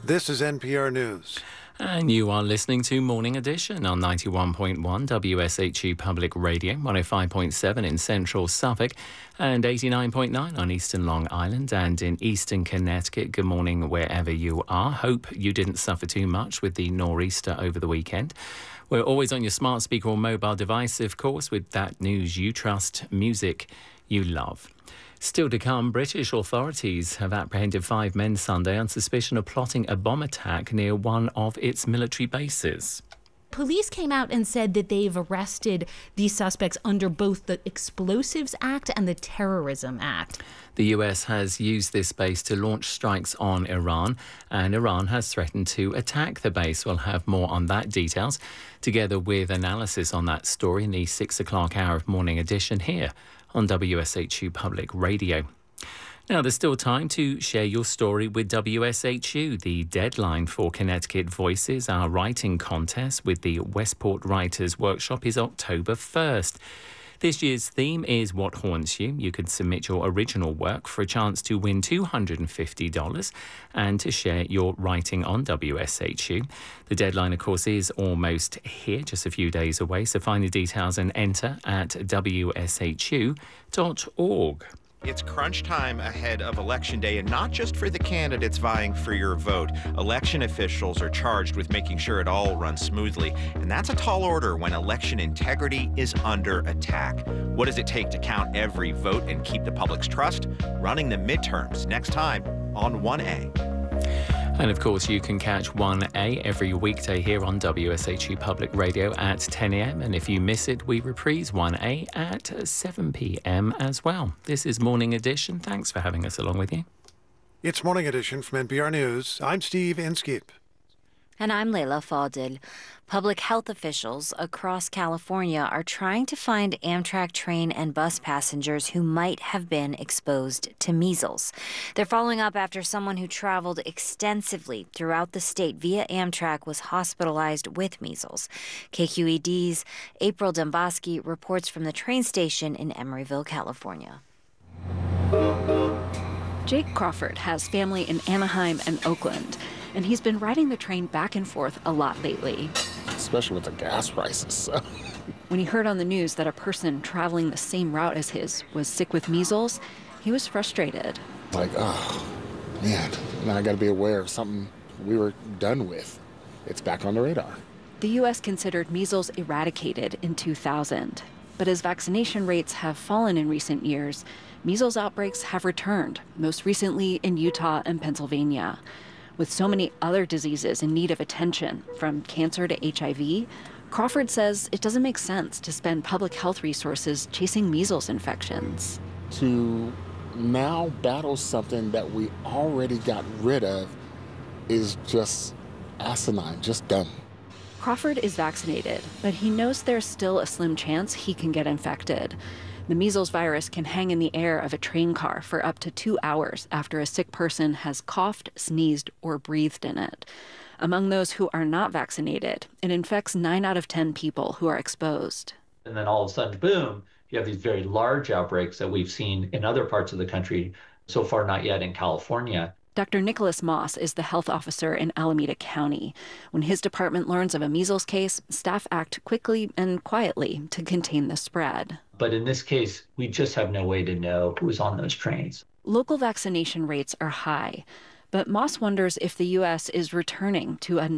This is NPR News. And you are listening to Morning Edition on 91.1 WSHU Public Radio, 105.7 in central Suffolk and 89.9 on eastern Long Island and in eastern Connecticut. Good morning wherever you are. Hope you didn't suffer too much with the nor'easter over the weekend. We're always on your smart speaker or mobile device, of course, with that news you trust, music you love. Still to come, British authorities have apprehended 5 men Sunday on suspicion of plotting a bomb attack near one of its military bases. Police came out and said that they've arrested these suspects under both the Explosives Act and the Terrorism Act. The US has used this base to launch strikes on Iran, and Iran has threatened to attack the base. We'll have more on that details, together with analysis on that story in the 6 o'clock hour of Morning Edition here on WSHU Public Radio. Now, there's still time to share your story with WSHU. The deadline for Connecticut Voices, our writing contest with the Westport Writers Workshop, is October 1st. This year's theme is What Haunts You. You can submit your original work for a chance to win $250 and to share your writing on WSHU. The deadline, of course, is almost here, just a few days away. So find the details and enter at WSHU.org. It's crunch time ahead of Election Day, and not just for the candidates vying for your vote. Election officials are charged with making sure it all runs smoothly, and that's a tall order when election integrity is under attack. What does it take to count every vote and keep the public's trust? Running the midterms next time on 1A. And of course, you can catch 1A every weekday here on WSHU Public Radio at 10 a.m. And if you miss it, we reprise 1A at 7 p.m. as well. This is Morning Edition. Thanks for having us along with you. It's Morning Edition from NPR News. I'm Steve Inskip. And I'm Layla Fadil. Public health officials across California are trying to find Amtrak train and bus passengers who might have been exposed to measles. They're following up after someone who traveled extensively throughout the state via Amtrak was hospitalized with measles. KQED's April Domboski reports from the train station in Emeryville, California. Jake Crawford has family in Anaheim and Oakland, and he's been riding the train back and forth a lot lately. Especially with the gas prices. When he heard on the news that a person traveling the same route as his was sick with measles, he was frustrated. Like, oh, man, now I got to be aware of something we were done with. It's back on the radar. The U.S. considered measles eradicated in 2000. But as vaccination rates have fallen in recent years, measles outbreaks have returned, most recently in Utah and Pennsylvania. With so many other diseases in need of attention, from cancer to HIV, Crawford says it doesn't make sense to spend public health resources chasing measles infections. To now battle something that we already got rid of is just asinine, just dumb. Crawford is vaccinated, but he knows there's still a slim chance he can get infected. The measles virus can hang in the air of a train car for up to 2 hours after a sick person has coughed, sneezed, or breathed in it. Among those who are not vaccinated, it infects 9 out of 10 people who are exposed. And then all of a sudden, boom, you have these very large outbreaks that we've seen in other parts of the country, so far not yet in California. Dr. Nicholas Moss is the health officer in Alameda County. When his department learns of a measles case, staff act quickly and quietly to contain the spread. But in this case, we just have no way to know who was on those trains. Local vaccination rates are high, but Moss wonders if the U.S. is returning to a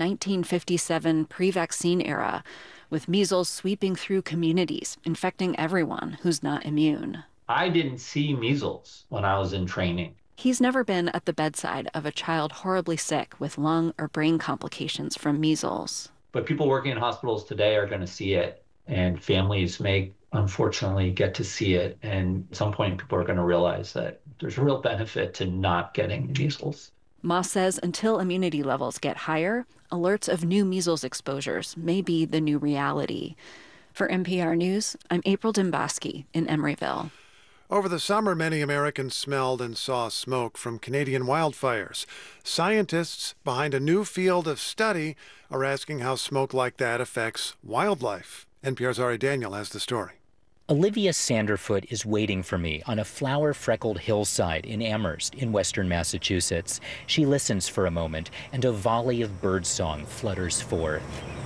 1957 pre-vaccine era, with measles sweeping through communities, infecting everyone who's not immune. I didn't see measles when I was in training. He's never been at the bedside of a child horribly sick with lung or brain complications from measles. But people working in hospitals today are going to see it, and families may unfortunately get to see it. And at some point, people are going to realize that there's a real benefit to not getting measles. Moss says until immunity levels get higher, alerts of new measles exposures may be the new reality. For NPR News, I'm April Domboski in Emeryville. Over the summer, many Americans smelled and saw smoke from Canadian wildfires. Scientists behind a new field of study are asking how smoke like that affects wildlife. NPR's Ari Daniel has the story. Olivia Sanderfoot is waiting for me on a flower-freckled hillside in Amherst in western Massachusetts. She listens for a moment, and a volley of birdsong flutters forth.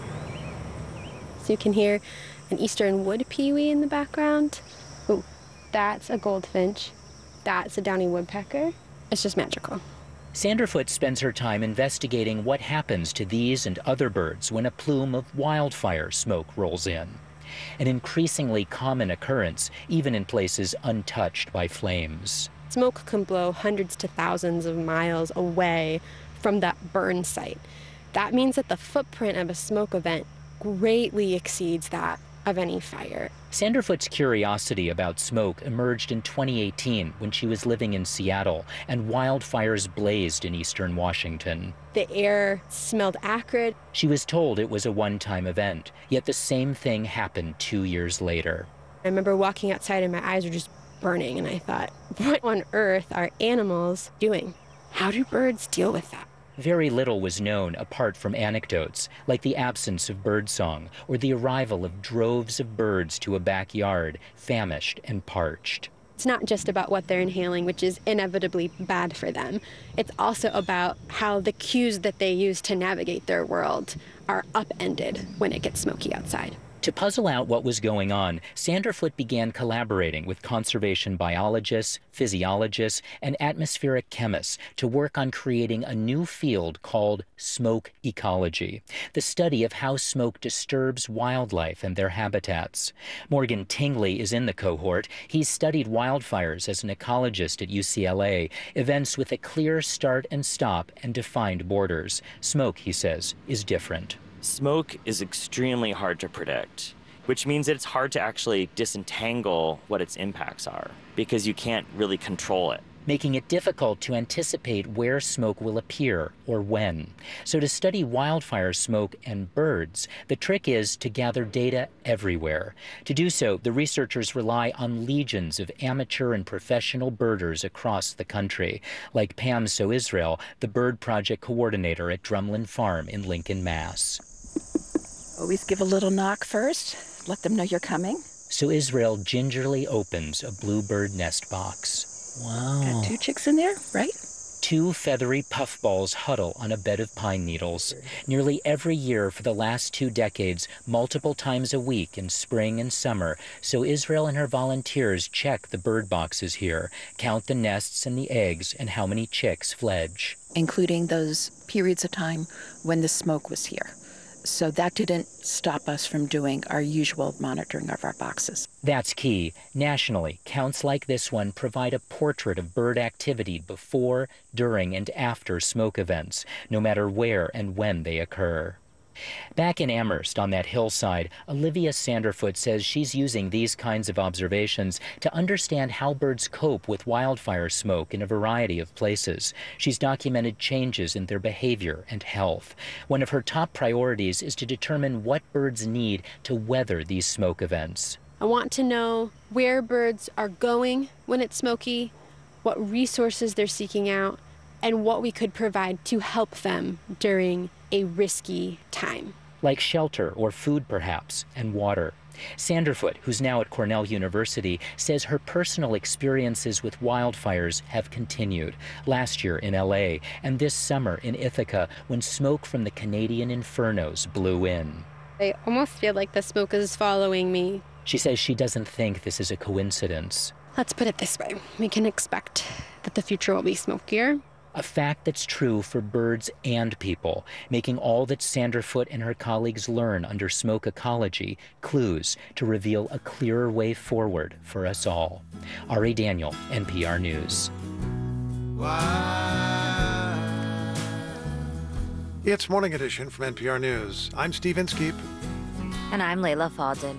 So you can hear an eastern wood pewee in the background. Oh, that's a goldfinch. That's a downy woodpecker. It's just magical. Sanderfoot spends her time investigating what happens to these and other birds when a plume of wildfire smoke rolls in. An increasingly common occurrence, even in places untouched by flames. Smoke can blow hundreds to thousands of miles away from that burn site. That means that the footprint of a smoke event greatly exceeds that of any fire. Sanderfoot's curiosity about smoke emerged in 2018 when she was living in Seattle and wildfires blazed in eastern Washington. The air smelled acrid. She was told it was a one-time event, yet the same thing happened 2 years later. I remember walking outside and my eyes were just burning, and I thought, what on earth are animals doing? How do birds deal with that? Very little was known apart from anecdotes, like the absence of birdsong or the arrival of droves of birds to a backyard, famished and parched. It's not just about what they're inhaling, which is inevitably bad for them. It's also about how the cues that they use to navigate their world are upended when it gets smoky outside. To puzzle out what was going on, Sanderfoot began collaborating with conservation biologists, physiologists, and atmospheric chemists to work on creating a new field called smoke ecology, the study of how smoke disturbs wildlife and their habitats. Morgan Tingley is in the cohort. He's studied wildfires as an ecologist at UCLA, events with a clear start and stop and defined borders. Smoke, he says, is different. Smoke is extremely hard to predict, which means that it's hard to actually disentangle what its impacts are because you can't really control it, making it difficult to anticipate where smoke will appear or when. So to study wildfire smoke and birds, the trick is to gather data everywhere. To do so, the researchers rely on legions of amateur and professional birders across the country, like Pam So-Israel, the bird project coordinator at Drumlin Farm in Lincoln, Mass. Always give a little knock first. Let them know you're coming. So-Israel gingerly opens a bluebird nest box. Wow. Got 2 chicks in there, right? 2 feathery puffballs huddle on a bed of pine needles. Nearly every year for the last 2 decades, multiple times a week in spring and summer, So-Israel and her volunteers check the bird boxes here, count the nests and the eggs and how many chicks fledge. Including those periods of time when the smoke was here. So that didn't stop us from doing our usual monitoring of our boxes. That's key. Nationally, counts like this one provide a portrait of bird activity before, during, and after smoke events, no matter where and when they occur. Back in Amherst on that hillside, Olivia Sanderfoot says she's using these kinds of observations to understand how birds cope with wildfire smoke in a variety of places. She's documented changes in their behavior and health. One of her top priorities is to determine what birds need to weather these smoke events. I want to know where birds are going when it's smoky, what resources they're seeking out, and what we could provide to help them during a risky time. Like shelter or food, perhaps, and water. Sanderfoot, who's now at Cornell University, says her personal experiences with wildfires have continued. Last year in LA, and this summer in Ithaca, when smoke from the Canadian infernos blew in. I almost feel like the smoke is following me. She says she doesn't think this is a coincidence. Let's put it this way. We can expect that the future will be smokier. A fact that's true for birds and people, making all that Sanderfoot and her colleagues learn under smoke ecology clues to reveal a clearer way forward for us all. Ari Daniel, NPR News. It's Morning Edition from NPR News. I'm Steve Inskeep. And I'm Layla Fadel.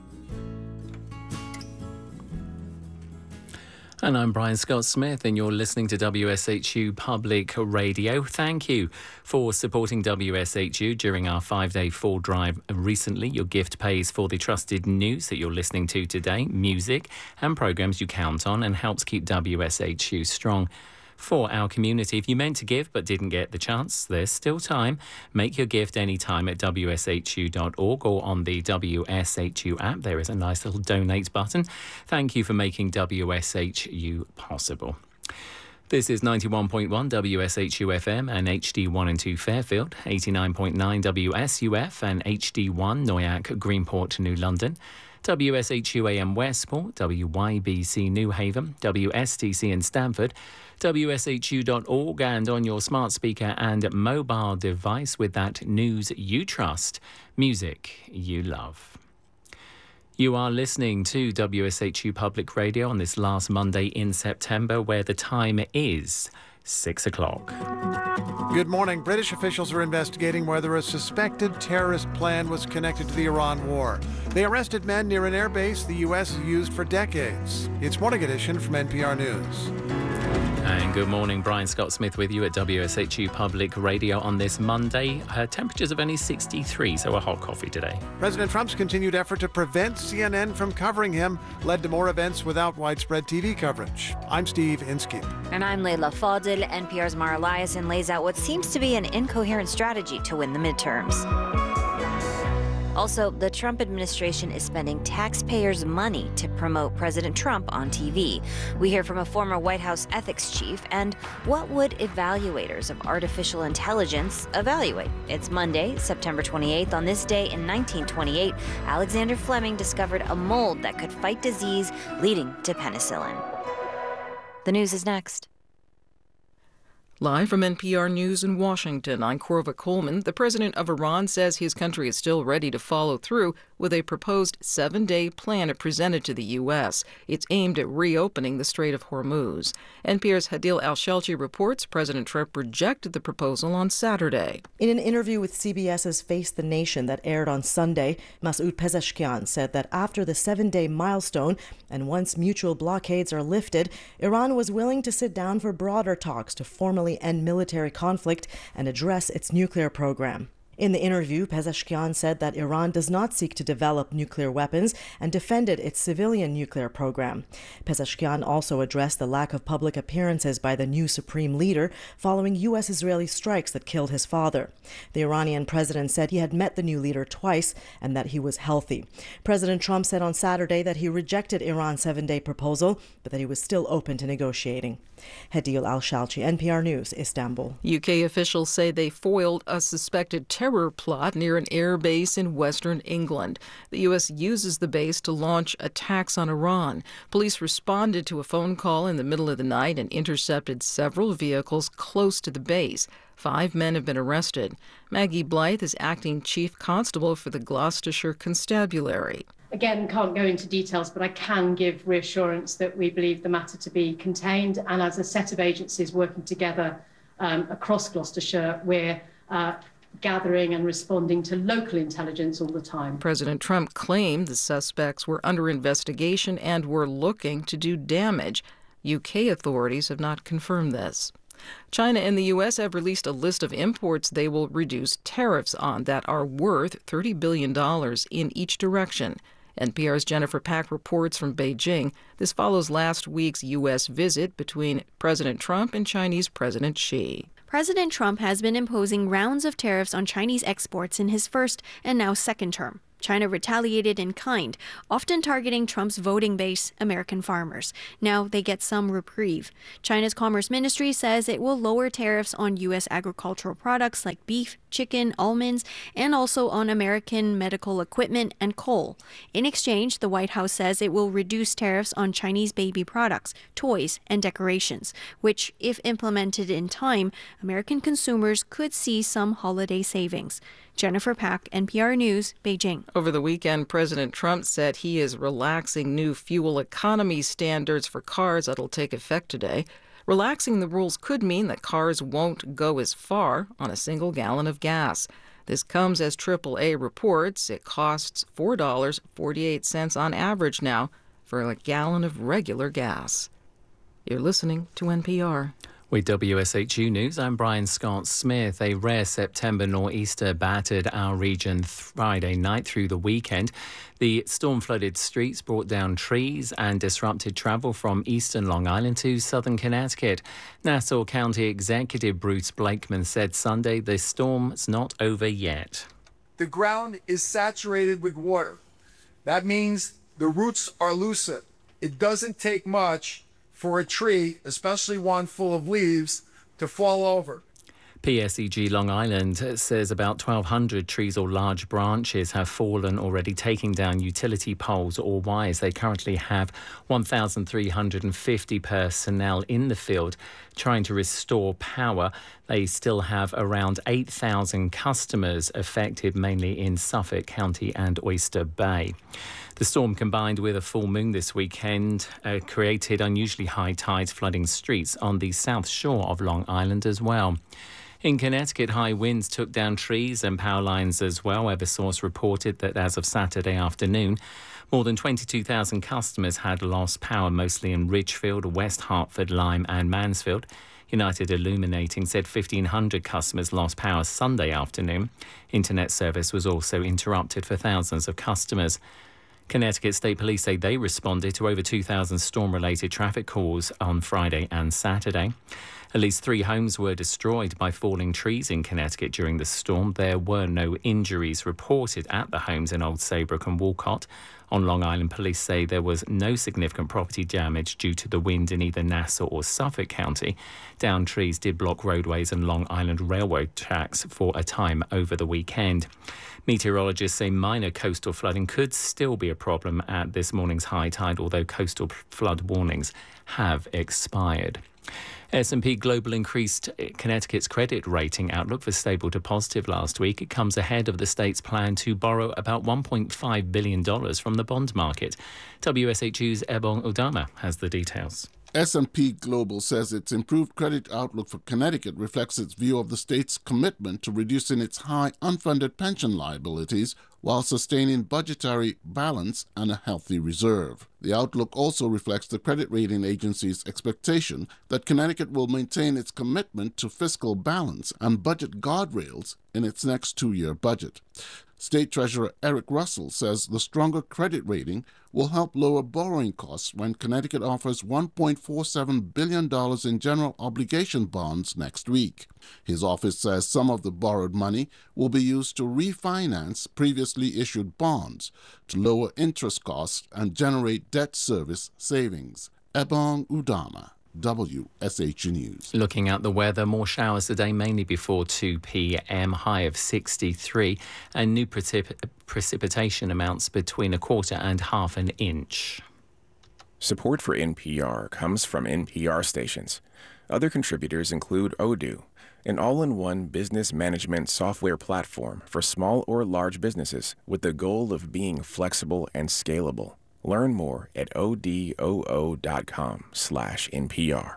And I'm Brian Scott Smith, and you're listening to WSHU Public Radio. Thank you for supporting WSHU during our 5-day fall drive recently. Your gift pays for the trusted news that you're listening to today, music and programs you count on, and helps keep WSHU strong. for our community. If you meant to give but didn't get the chance, there's still time. Make your gift anytime at wshu.org or on the WSHU app. There is a nice little donate button. Thank you for making WSHU possible. This is 91.1 WSHU FM and HD1 and 2 Fairfield, 89.9 WSUF and HD1 Noyac, Greenport, New London, WSHU AM Westport, WYBC New Haven, WSTC in Stamford, WSHU.org, and on your smart speaker and mobile device with that news you trust, music you love. You are listening to WSHU Public Radio on this last Monday in September, where the time is 6 o'clock. Good morning. British officials are investigating whether a suspected terrorist plan was connected to the Iran war. They arrested men near an airbase the U.S. has used for decades. It's Morning Edition from NPR News. And good morning, Brian Scott Smith with you at WSHU Public Radio on this Monday. Temperatures of only 63, so a hot coffee today. President Trump's continued effort to prevent CNN from covering him led to more events without widespread TV coverage. I'm Steve Inskeep. And I'm Leila Fadel. NPR's Mara Liasson lays out what seems to be an incoherent strategy to win the midterms. Also, the Trump administration is spending taxpayers' money to promote President Trump on TV. We hear from a former White House ethics chief, and what would evaluators of artificial intelligence evaluate? It's Monday, September 28th. On this day in 1928, Alexander Fleming discovered a mold that could fight disease, leading to penicillin. The news is next. Live from NPR News in Washington, I'm Corva Coleman. The president of Iran says his country is still ready to follow through with a proposed 7-day plan it presented to the U.S. It's aimed at reopening the Strait of Hormuz. NPR's Hadil Al-Shelchi reports President Trump rejected the proposal on Saturday. In an interview with CBS's Face the Nation that aired on Sunday, Masoud Pezeshkian said that after the 7-day milestone and once mutual blockades are lifted, Iran was willing to sit down for broader talks to formally end military conflict and address its nuclear program. In the interview, Pezeshkian said that Iran does not seek to develop nuclear weapons and defended its civilian nuclear program. Pezeshkian also addressed the lack of public appearances by the new supreme leader following U.S.-Israeli strikes that killed his father. The Iranian president said he had met the new leader twice and that he was healthy. President Trump said on Saturday that he rejected Iran's 7-day proposal, but that he was still open to negotiating. Hadil Al-Shalchi, NPR News, Istanbul. UK officials say they foiled a suspected terror plot near an air base in western England. The U.S. uses the base to launch attacks on Iran. Police responded to a phone call in the middle of the night and intercepted several vehicles close to the base. 5 men have been arrested. Maggie Blythe is acting chief constable for the Gloucestershire Constabulary. Again, can't go into details, but I can give reassurance that we believe the matter to be contained. And as a set of agencies working together across Gloucestershire, we're gathering and responding to local intelligence all the time. President Trump claimed the suspects were under investigation and were looking to do damage. UK authorities have not confirmed this. China and the U.S. have released a list of imports they will reduce tariffs on that are worth $30 billion in each direction. NPR's Jennifer Pack reports from Beijing. This follows last week's U.S. visit between President Trump and Chinese President Xi. President Trump has been imposing rounds of tariffs on Chinese exports in his first and now second term. China retaliated in kind, often targeting Trump's voting base, American farmers. Now they get some reprieve. China's Commerce Ministry says it will lower tariffs on U.S. agricultural products like beef, chicken, almonds, and also on American medical equipment and coal. In exchange, the White House says it will reduce tariffs on Chinese baby products, toys, and decorations, which, if implemented in time, American consumers could see some holiday savings. Jennifer Pack, NPR News, Beijing. Over the weekend, President Trump said he is relaxing new fuel economy standards for cars that'll take effect today. Relaxing the rules could mean that cars won't go as far on a single gallon of gas. This comes as AAA reports it costs $4.48 on average now for a gallon of regular gas. You're listening to NPR. With WSHU News, I'm Brian Scott Smith. A rare September nor'easter battered our region Friday night through the weekend. The storm flooded streets, brought down trees and disrupted travel from eastern Long Island to southern Connecticut. Nassau County Executive Bruce Blakeman said Sunday the storm's not over yet. The ground is saturated with water. That means the roots are loosened. It doesn't take much for a tree, especially one full of leaves, to fall over. PSEG Long Island says about 1,200 trees or large branches have fallen already, taking down utility poles or wires. They currently have 1,350 personnel in the field trying to restore power. They still have around 8,000 customers affected, mainly in Suffolk County and Oyster Bay. The storm, combined with a full moon this weekend, created unusually high tides, flooding streets on the south shore of Long Island as well. In Connecticut, high winds took down trees and power lines as well. Eversource reported that as of Saturday afternoon, more than 22,000 customers had lost power, mostly in Ridgefield, West Hartford, Lyme and Mansfield. United Illuminating said 1,500 customers lost power Sunday afternoon. Internet service was also interrupted for thousands of customers. Connecticut State Police say they responded to over 2,000 storm-related traffic calls on Friday and Saturday. At least 3 homes were destroyed by falling trees in Connecticut during the storm. There were no injuries reported at the homes in Old Saybrook and Walcott. On Long Island, police say there was no significant property damage due to the wind in either Nassau or Suffolk County. Downed trees did block roadways and Long Island railroad tracks for a time over the weekend. Meteorologists say minor coastal flooding could still be a problem at this morning's high tide, although coastal flood warnings have expired. S&P Global increased Connecticut's credit rating outlook for stable to positive last week. It comes ahead of the state's plan to borrow about $1.5 billion from the bond market. WSHU's Ebong Udama has the details. S&P Global says its improved credit outlook for Connecticut reflects its view of the state's commitment to reducing its high unfunded pension liabilities while sustaining budgetary balance and a healthy reserve. The outlook also reflects the credit rating agency's expectation that Connecticut will maintain its commitment to fiscal balance and budget guardrails in its next 2-year budget. State Treasurer Eric Russell says the stronger credit rating will help lower borrowing costs when Connecticut offers $1.47 billion in general obligation bonds next week. His office says some of the borrowed money will be used to refinance previously issued bonds, to lower interest costs and generate debt service savings. Ebong Udama, WSHU News. Looking at the weather, more showers today, mainly before 2 p.m, high of 63, and new precipitation amounts between 1/4 and 1/2 inch. Support for NPR comes from NPR stations. Other contributors include Odoo, an all-in-one business management software platform for small or large businesses with the goal of being flexible and scalable. Learn more at odoo.com/NPR.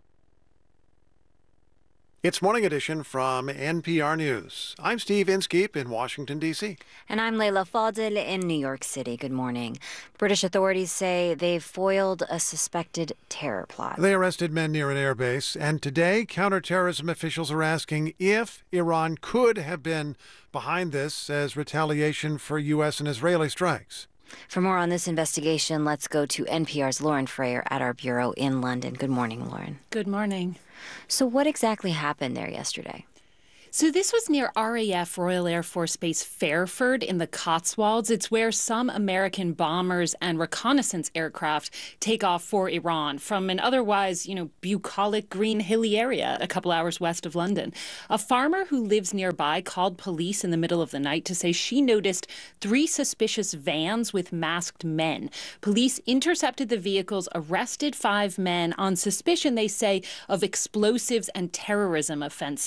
It's Morning Edition from NPR News. I'm Steve Inskeep in Washington, D.C. And I'm Leila Fadel in New York City. Good morning. British authorities say they've foiled a suspected terror plot. They arrested men near an airbase, and today counterterrorism officials are asking if Iran could have been behind this as retaliation for U.S. and Israeli strikes. For more on this investigation, let's go to NPR's Lauren Frayer at our bureau in London. Good morning, Lauren. Good morning. So what exactly happened there yesterday? So this was near RAF, Royal Air Force Base Fairford in the Cotswolds. It's where some American bombers and reconnaissance aircraft take off for Iran from an otherwise, bucolic, green, hilly area a couple hours west of London. A farmer who lives nearby called police in the middle of the night to say she noticed 3 suspicious vans with masked men. Police intercepted the vehicles, arrested 5 men on suspicion, they say, of explosives and terrorism offenses.